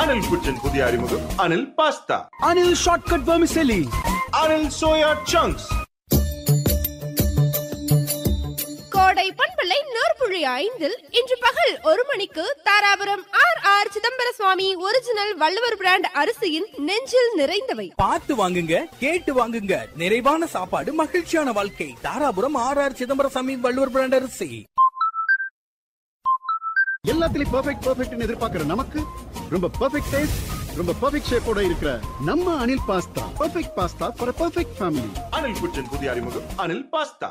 Anil Kuchin புதிய அறிமுகம் Anil Pasta, Anil Shortcut Vermicelli, Anil Soya Chunks. கோடை பண்பலை 100.5 இன்று பகல் 1 மணிக்கு தாராபுரம் ஆர் சிதம்பர சுவாமி ஒரிஜினல் வள்ளுவர் பிராண்ட் அரிசியின் நெஞ்சில் நிறைந்தவை. பார்த்து வாங்குங்க, கேட்டு வாங்குங்க. நிறைவான சாப்பாடு, மகிழ்ச்சியான வாழ்க்கை. தாராபுரம் ஆர் சிதம்பர சாமி வள்ளுவர் பிராண்ட் அரிசி. எல்லாத்துலயும் பெர்ஃபெக்ட் எதிர்பார்க்கிற நமக்கு ரொம்ப பெர்ஃபெக்ட் டேஸ்ட், ரொம்ப பெர்ஃபெக்ட் ஷேப்போட இருக்கிற நம்ம Anil pasta. Perfect pasta for perfect family. Anil Kuchin புதிய அறிமுகம் Anil Pasta.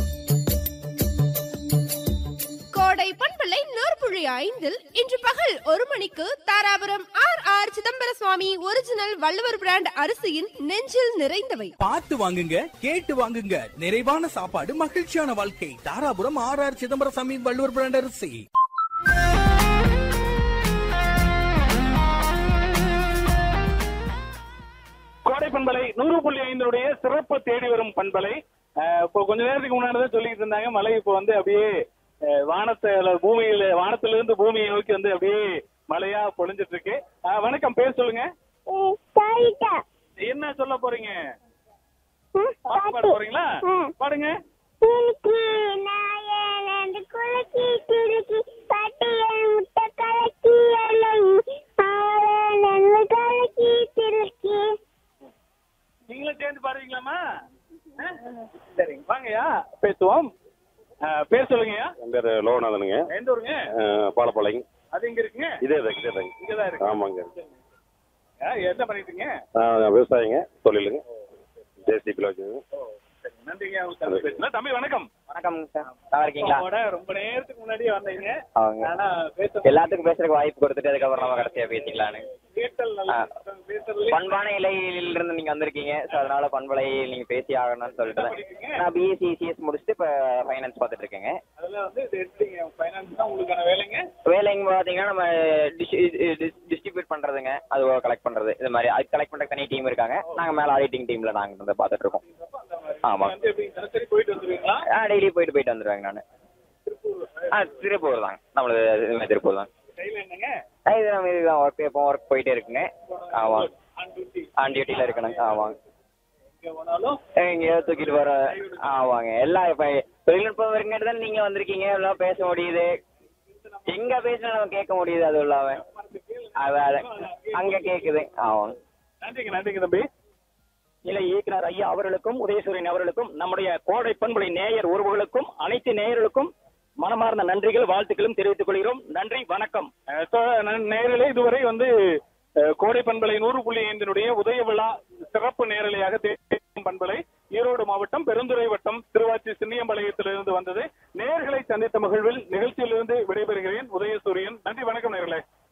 கோடை பண்பலை 100.5 இன்று பகல் 1 மணிக்கு தாராபுரம் ஆர் சிதம்பர சுவாமி ஒரிஜினல் வள்ளுவர் பிராண்ட் அரிசியின் நெஞ்சில் நிறைந்தவை. பார்த்து வாங்குங்க, கேட்டு வாங்குங்க. நிறைவான சாப்பாடு, மகிழ்ச்சியான வாழ்க்கை. தாராபுரம் ஆர் சிதம்பர சாமி வள்ளுவர் பிராண்ட் அரிசி. கோடை பண்பலை 100.5 சிறப்பு தேடி வரும் பண்பலை. இப்போ கொஞ்ச நேரத்துக்கு முன்னாடி சொல்லிட்டு இருந்தாங்க, மழை இப்போ வந்து அப்படியே வானத்திலிருந்து பூமியை நோக்கி வந்து அப்படியே மழையா பொழிஞ்சிட்டு இருக்கு. வணக்கம், பேர் சொல்லுங்க. என்ன சொல்ல போறீங்க? பாட போறீங்களா? பாடுங்க. நீங்களும் சேர்ந்து பாடுவீங்களாமா? சரிங்க, வாங்கய்யா பேசுவோம். பேர் சொல்லுங்கய்யா. என் பேர் லோகநாதனுங்க. எந்த ஊருங்க? பாலப்பாளையம். அது எங்க இருக்குங்க? இங்கதான் இருக்கு. ஆமாங்க. என்ன பண்ணிட்டீங்க? விவசாயிங்க, தொழிலுங்க, ஜேசிபில வச்சுங்க. நன்றிங்க. தம்பி வணக்கம். வணக்கம் சார், நல்லா இருக்கீங்களா? ரொம்ப நேரத்துக்கு முன்னாடியே வந்தீங்க. ஆனா எல்லாத்துக்கும் பேசுறதுக்கு வாய்ப்பு கொடுத்துட்டு அதுக்கப்புறம் நம்ம கடைசியா பேசிக்கலான்னு. பண்பான இலையிலிருந்து நீங்க வந்திருக்கீங்க, அதனால பண்பலை நீங்க பேசி ஆகணும்னு சொல்லிட்டு நான் பிஎஸ்சி சிஎஸ் முடிச்சுட்டு இப்ப ஃபைனான்ஸ் பாத்துட்டு இருக்கேங்க. வேலைங்க பாத்தீங்கன்னா நம்ம டிஸ்ட்ரிபியூட் பண்றதுங்க, அது கலெக்ட் பண்றது, இது மாதிரி அது கலெக்ட் பண்ற தனி டீம் இருக்காங்க. நாங்க மேல ஆடிட்டிங் டீம்ல நாங்க வந்து பாத்துட்டு இருக்கோம். ஆமா, டெய்லி போயிட்டு வந்துருவாங்க. நானு திருப்பூர் தாங்க, நம்மளுக்கு திருப்பூர் தான். ஒர்க் போயிட்டே இருக்குங்க. ஆமா, ஆன் டியூட்டில இருக்கணுங்க. ஆமாங்க, எங்கேயாவது தூக்கிட்டு வர. ஆமாங்க, எல்லாம் இப்ப தொழில்நுட்பம் இருக்கிட்டு தான் நீங்க வந்திருக்கீங்க, எல்லாம் பேச முடியுது. எங்க பேசினா நம்ம கேட்க முடியுது, அது இல்லாம அங்க கேக்குது. ஆமாங்க. நன்றிங்க தம்பி. இலை இயக்குனர் ஐயா அவர்களுக்கும் உதயசூரியன் அவர்களுக்கும் நம்முடைய கோடை பண்பலை நேயர் உறவுகளுக்கும் அனைத்து நேயர்களுக்கும் மனமார்ந்த நன்றிகள், வாழ்த்துக்களும் தெரிவித்துக் கொள்கிறோம். நன்றி, வணக்கம். நேயர்களே, இதுவரை வந்து கோடை பண்பலை 100.5 உதய விழா சிறப்பு நேரலையாக தேடும் பண்பலை ஈரோடு மாவட்டம் பெருந்துறை வட்டம் திருவாச்சி சின்னியம்பாளையத்திலிருந்து வந்தது. நேயர்களை சந்தித்த மகிழ்வில் நிகழ்ச்சியிலிருந்து விடைபெறுகிறேன். உதயசூரியன். நன்றி, வணக்கம் நேயர்களே.